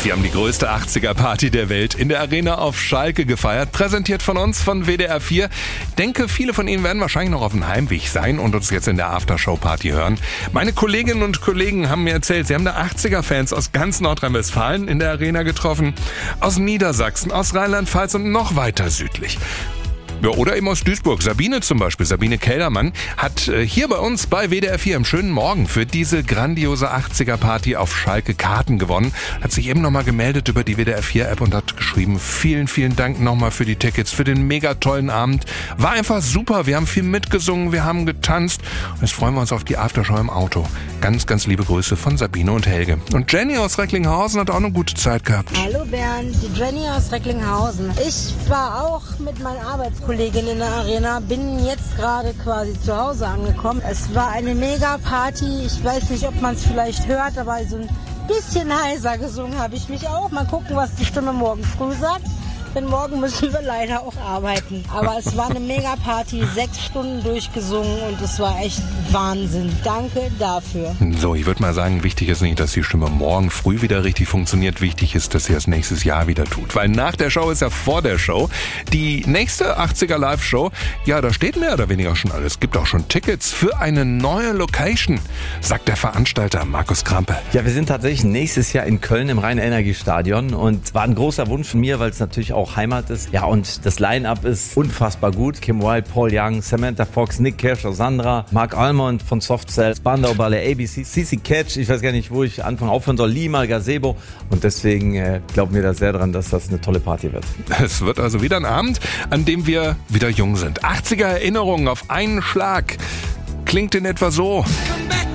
Wir haben die größte 80er-Party der Welt in der Arena auf Schalke gefeiert, präsentiert von uns, von WDR 4. Ich denke, viele von Ihnen werden wahrscheinlich noch auf dem Heimweg sein und uns jetzt in der Aftershow-Party hören. Meine Kolleginnen und Kollegen haben mir erzählt, sie haben da 80er-Fans aus ganz Nordrhein-Westfalen in der Arena getroffen, aus Niedersachsen, aus Rheinland-Pfalz und noch weiter südlich. Ja, oder eben aus Duisburg. Sabine zum Beispiel, Sabine Keldermann, hat hier bei uns bei WDR 4 am schönen Morgen für diese grandiose 80er-Party auf Schalke Karten gewonnen. Hat sich eben nochmal gemeldet über die WDR 4-App und hat geschrieben, vielen, vielen Dank nochmal für die Tickets, für den mega tollen Abend. War einfach super, wir haben viel mitgesungen, wir haben getanzt und jetzt freuen wir uns auf die Aftershow im Auto. Ganz, ganz liebe Grüße von Sabine und Helge. Und Jenny aus Recklinghausen hat auch eine gute Zeit gehabt. Hallo Bernd, die Jenny aus Recklinghausen. Ich war auch mit meinen Arbeitskollegin in der Arena, bin jetzt gerade quasi zu Hause angekommen. Es war eine Mega-Party. Ich weiß nicht, ob man es vielleicht hört, aber so ein bisschen heiser gesungen habe ich mich auch. Mal gucken, was die Stimme morgen früh sagt. Denn morgen müssen wir leider auch arbeiten. Aber es war eine Mega-Party, 6 Stunden durchgesungen und es war echt Wahnsinn. Danke dafür. So, ich würde mal sagen, wichtig ist nicht, dass die Stimme morgen früh wieder richtig funktioniert. Wichtig ist, dass sie das nächstes Jahr wieder tut. Weil nach der Show ist ja vor der Show. Die nächste 80er Live-Show, ja, da steht mehr oder weniger schon alles. Es gibt auch schon Tickets für eine neue Location, sagt der Veranstalter Markus Krampe. Ja, wir sind tatsächlich nächstes Jahr in Köln im Rhein-Energiestadion und war ein großer Wunsch von mir, weil es natürlich auch Heimat ist. Ja, und das Line-Up ist unfassbar gut. Kim Wilde, Paul Young, Samantha Fox, Nick Kershaw, Sandra, Mark Almond von Soft Cell, Spandau Ballet, ABC, CC Catch, ich weiß gar nicht, wo ich anfangen aufhören soll, Lima, Gazebo. Und deswegen glauben wir da sehr dran, dass das eine tolle Party wird. Es wird also wieder ein Abend, an dem wir wieder jung sind. 80er Erinnerungen auf einen Schlag. Klingt in etwa so.